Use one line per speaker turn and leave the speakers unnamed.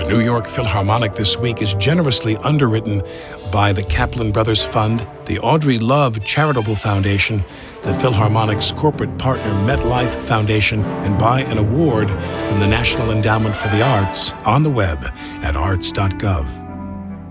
New York Philharmonic this week is generously underwritten by the Kaplan Brothers Fund, the Audrey Love Charitable Foundation, the Philharmonic's corporate partner MetLife Foundation, and by an award from the National Endowment for the Arts on the web at arts.gov.